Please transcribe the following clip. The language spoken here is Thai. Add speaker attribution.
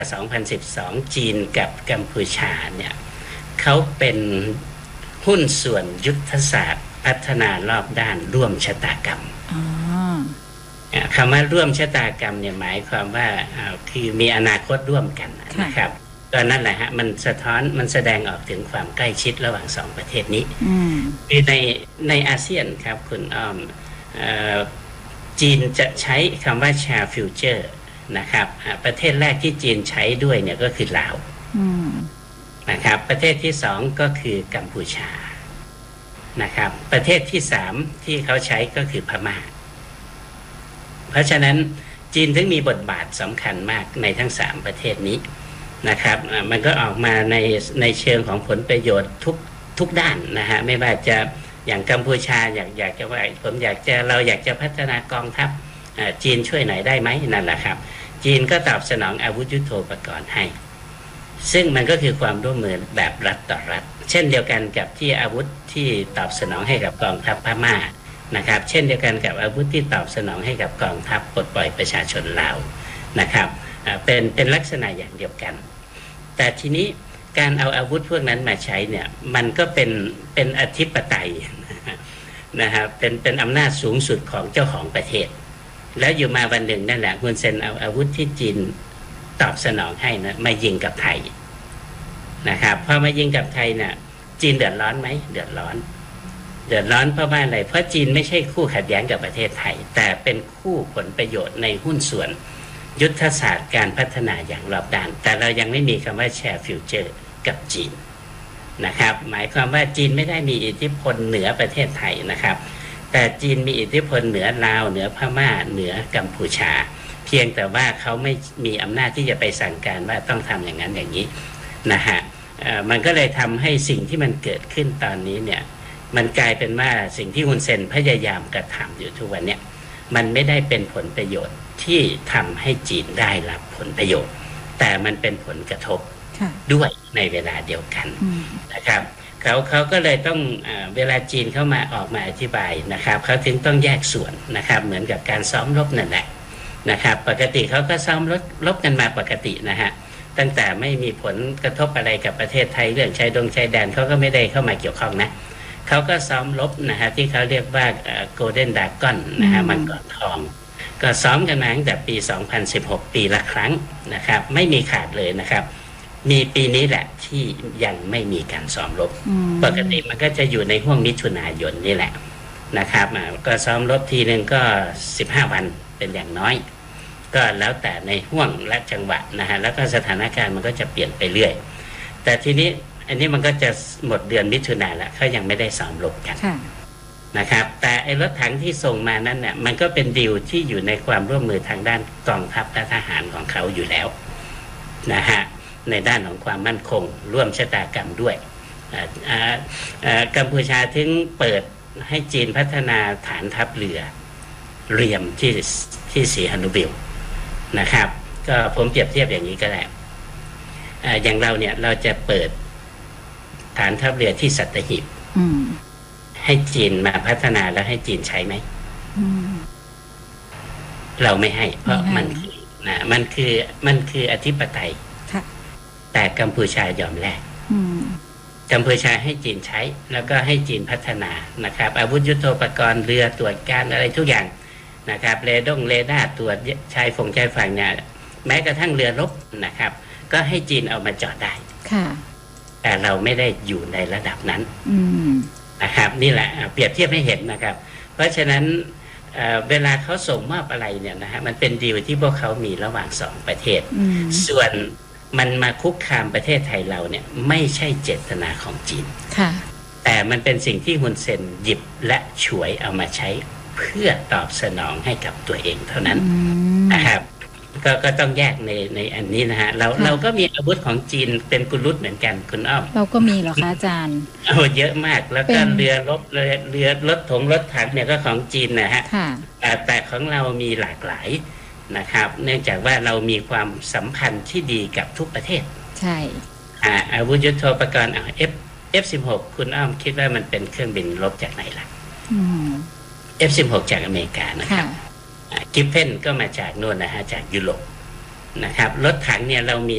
Speaker 1: 2012จีนกับกัมพูชาเนี่ยเขาเป็นหุ้นส่วนยุทธศาสตร์พัฒนารอบด้านร่วมชะตากรรมคำว่าร่วมชะตากรรมเนี่ยหมายความว่าคือมีอนาคตร่วมกันนะครับก็นั่นแหละฮะมันสะท้อนมันแสดงออกถึงความใกล้ชิดระหว่างสองประเทศนี้คือในอาเซียนครับคุณอ้อมจีนจะใช้คำว่า Share Future นะครับประเทศแรกที่จีนใช้ด้วยเนี่ยก็คือลาวนะครับประเทศที่สองก็คือกัมพูชานะครับประเทศที่สามที่เขาใช้ก็คือพม่าเพราะฉะนั้นจีนถึงมีบทบาทสำคัญมากในทั้ง3ประเทศนี้นะครับมันก็ออกมาในเชิงของผลประโยชน์ทุกด้านนะฮะไม่ว่าจะอย่างกัมพูชาอยากจะว่าผมเราอยากจะพัฒนากองทัพจีนช่วยหน่อยได้ไหมนั่นแหละครับจีนก็ตอบสนองอาวุธยุทโธปกรณ์ให้ซึ่งมันก็คือความร่วมมือแบบรัฐต่อรัฐเช่นเดียวกันกับที่อาวุธที่ตอบสนองให้กับกองทัพพม่านะครับเช่นเดียวกันกับอาวุธที่ตอบสนองให้กับกองทัพปลดปล่อยประชาชนลาวนะครับเป็นลักษณะอย่างเดียวกันแต่ทีนี้การเอาอาวุธพวกนั้นมาใช้เนี่ยมันก็เป็นอธิปไตยนะครับเป็นอำนาจสูงสุดของเจ้าของประเทศแล้วอยู่มาวันหนึ่งนั่นแหละฮุนเซนเอาอาวุธที่จีนตอบสนองให้นะมายิงกับไทยนะครับพอมายิงกับไทยเนี่ยจีนเดือดร้อนไหมเดือดร้อนเพราะว่าอะไรเพราะจีนไม่ใช่คู่ขัดแย้งกับประเทศไทยแต่เป็นคู่ผลประโยชน์ในหุ้นส่วนยุทธศาสตร์การพัฒนาอย่างรอบด้านแต่เรายังไม่มีคำว่า Share Future กับจีนนะครับหมายความว่าจีนไม่ได้มีอิทธิพลเหนือประเทศไทยนะครับแต่จีนมีอิทธิพลเหนือลาวเหนือพม่าเหนือกัมพูชาเพียงแต่ว่าเขาไม่มีอำนาจที่จะไปสั่งการว่าต้องทำอย่างนั้นอย่างนี้นะฮะมันก็เลยทำให้สิ่งที่มันเกิดขึ้นตอนนี้เนี่ยมันกลายเป็นว่าสิ่งที่ฮุนเซนพยายามกระทำอยู่ทุกวันเนี่ยมันไม่ได้เป็นผลประโยชน์ที่ทำให้จีนได้รับผลประโยชน์แต่มันเป็นผลกระทบด้วยในเวลาเดียวกันนะครับเขาก็เลยต้องเวลาจีนเข้ามาออกมาอธิบายนะครับเขาถึงต้องแยกส่วนนะครับเหมือนกับการซ้อมรบนั่นแหละนะครับปกติเขาก็ซ้อมรบกันมาปกตินะฮะตั้งแต่ไม่มีผลกระทบอะไรกับประเทศไทยเรื่องชายแดนเขาก็ไม่ได้เข้ามาเกี่ยวข้องนะเขาก็ซ้อมรบนะฮะที่เขาเรียกว่าโกลเด้นดราก้อนนะฮะมังกรทองก็ซ้อมกันมาตั้งแต่ปี 2016 ปีละครั้งนะครับไม่มีขาดเลยนะครับมีปีนี้แหละที่ยังไม่มีการซ้อมรบปกติมันก็จะอยู่ในห้วงมิถุนายนนี่แหละนะครับก็ซ้อมรบทีนึงก็15วันเป็นอย่างน้อยก็แล้วแต่ในห้วงและจังหวะนะฮะแล้วก็สถานการณ์มันก็จะเปลี่ยนไปเรื่อยแต่ทีนี้อันนี้มันก็จะหมดเดือนมิถุนายนแล้วเขายังไม่ได้ซ้อมรบกันนะครับแต่ไอ้รถถังที่ส่งมานั้นเนี่ยมันก็เป็นดีลที่อยู่ในความร่วมมือทางด้านกองทัพและทหารของเขาอยู่แล้วนะฮะในด้านของความมั่นคงร่วมชะตากรรมด้วยกัมพูชาถึงเปิดให้จีนพัฒนาฐานทัพเรือเรียมที่สีหนุบิลนะครับก็ผมเปรียบเทียบอย่างนี้ก็ได้อย่างเราเนี่ยเราจะเปิดฐานทัพเรือที่สัตหีบให้จีนมาพัฒนาแล้วให้จีนใช้ไหมเราไม่ให้เพราะมันคืออธิปไตยแต่กัมพูชายอมแลกกัมพูชาให้จีนใช้แล้วก็ให้จีนพัฒนานะครับอาวุธยุทโธปกรณ์เรือตรวจการอะไรทุกอย่างนะครับเรดาร์ตรวจชายฝั่งเนี่ยแม้กระทั่งเรือรบนะครับก็ให้จีนเอามาจอดได้แต่เราไม่ได้อยู่ในระดับนั้นนะครับนี่แหละเปรียบเทียบให้เห็นนะครับเพราะฉะนั้นเวลาเขาส่งมอบอะไรเนี่ยนะฮะมันเป็นดีลที่พวกเขามีระหว่าง2ประเทศส่วนมันมาคุกคามประเทศไทยเราเนี่ยไม่ใช่เจตนาของจีนแต่มันเป็นสิ่งที่ฮุนเซนหยิบและฉวยเอามาใช้เพื่อตอบสนองให้กับตัวเองเท่านั้นนะครับก็ต้องแยกในอันนี้นะฮะเราก็มีอาวุธของจีนเป็นกุลุตเหมือนกันคุณอ้อม
Speaker 2: เราก็มีเหรอคะอาจารย์
Speaker 1: เยอะมากแล้วก็เรือรบเรือรถถังเนี่ยก็ของจีนนะฮะแต่ของเรามีหลากหลายนะครับเนื่องจากว่าเรามีความสัมพันธ์ที่ดีกับทุกประเทศ
Speaker 2: ใช่
Speaker 1: อาวุธยุทโธปกรณ์F16 คุณอ้อมคิดว่ามันเป็นเครื่องบินรบจากไหนล่ะF16 จากอเมริกานะครับกิฟเฟนก็มาจากโน่นนะฮะจากยุโรปนะครับรถถังเนี่ยเรามี